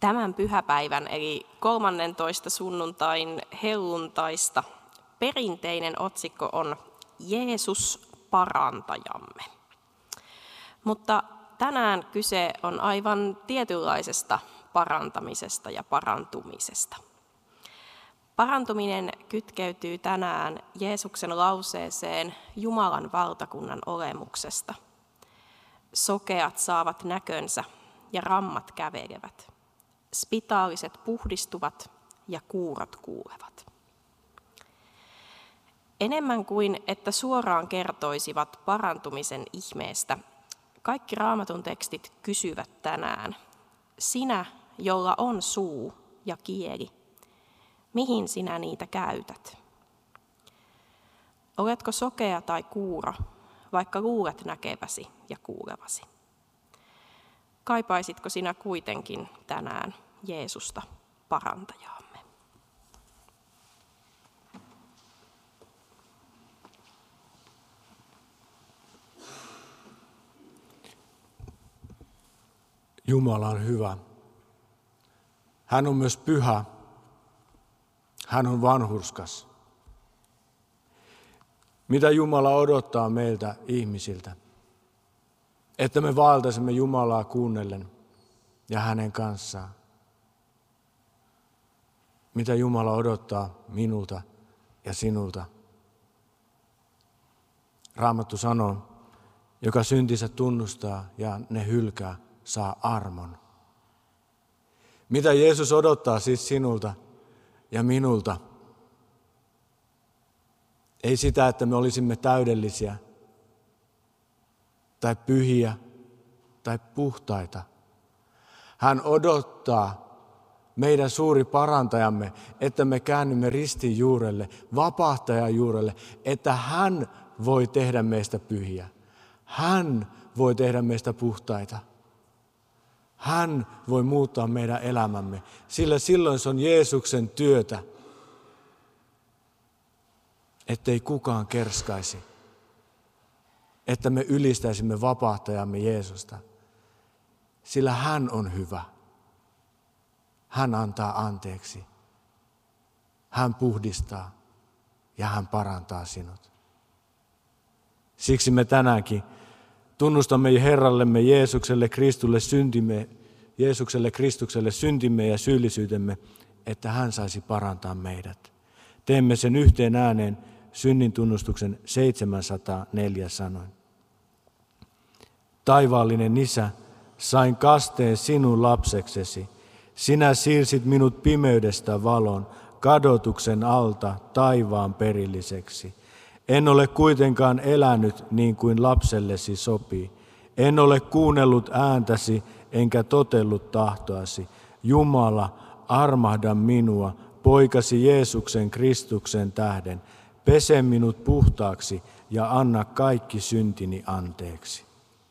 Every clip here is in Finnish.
Tämän pyhäpäivän eli 13. sunnuntain helluntaista perinteinen otsikko on Jeesus parantajamme. Mutta tänään kyse on aivan tietynlaisesta parantamisesta ja parantumisesta. Parantuminen kytkeytyy tänään Jeesuksen lauseeseen Jumalan valtakunnan olemuksesta. Sokeat saavat näkönsä ja rammat kävelevät. Spitaaliset puhdistuvat ja kuurot kuulevat. Enemmän kuin että suoraan kertoisivat parantumisen ihmeestä, kaikki Raamatun tekstit kysyvät tänään: sinä, jolla on suu ja kieli, mihin sinä niitä käytät? Oletko sokea tai kuuro, vaikka luulet näkeväsi ja kuulevasi? Kaipaisitko sinä kuitenkin tänään Jeesusta parantajaamme? Jumala on hyvä. Hän on myös pyhä. Hän on vanhurskas. Mitä Jumala odottaa meiltä ihmisiltä? Että me vaeltaisimme Jumalaa kuunnellen ja hänen kanssaan. Mitä Jumala odottaa minulta ja sinulta? Raamattu sanoo, joka syntinsä tunnustaa ja ne hylkää, saa armon. Mitä Jeesus odottaa siis sinulta ja minulta? Ei sitä, että me olisimme täydellisiä tai pyhiä tai puhtaita. Hän odottaa meidän suuri parantajamme, että me käännymme ristin juurelle, vapahtajan juurelle, että hän voi tehdä meistä pyhiä. Hän voi tehdä meistä puhtaita. Hän voi muuttaa meidän elämämme, sillä silloin se on Jeesuksen työtä, ettei kukaan kerskaisi, että me ylistäisimme vapahtajamme Jeesusta, sillä hän on hyvä. Hän antaa anteeksi, hän puhdistaa ja hän parantaa sinut. Siksi me tänäänkin tunnustamme Herrallemme Jeesukselle Kristukselle syntimme ja syyllisyytemme, että hän saisi parantaa meidät. Teemme sen yhteen ääneen synnin tunnustuksen 704 sanoin. Taivaallinen Isä, sain kasteen sinun lapseksesi. Sinä siirsit minut pimeydestä valon, kadotuksen alta taivaan perilliseksi. En ole kuitenkaan elänyt niin kuin lapsellesi sopii. En ole kuunnellut ääntäsi enkä totellut tahtoasi. Jumala, armahda minua, poikasi Jeesuksen Kristuksen tähden. Pese minut puhtaaksi ja anna kaikki syntini anteeksi.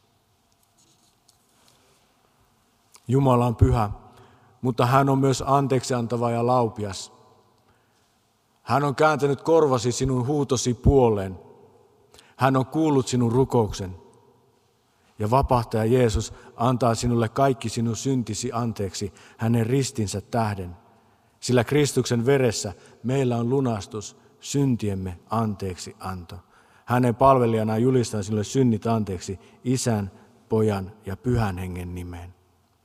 Jumala on pyhä, mutta hän on myös anteeksi antava ja laupias. Hän on kääntänyt korvasi sinun huutosi puoleen. Hän on kuullut sinun rukouksen. Ja vapahtaja Jeesus antaa sinulle kaikki sinun syntisi anteeksi hänen ristinsä tähden. Sillä Kristuksen veressä meillä on lunastus, syntiemme anteeksi anto. Hänen palvelijanaan julistaa sinulle synnit anteeksi Isän, Pojan ja Pyhän Hengen nimeen.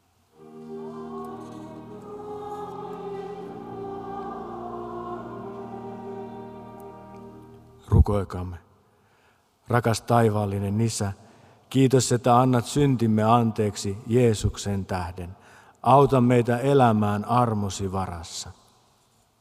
Rukoilkaamme. Rakas taivaallinen Isä, kiitos, että annat syntimme anteeksi Jeesuksen tähden. Auta meitä elämään armosi varassa.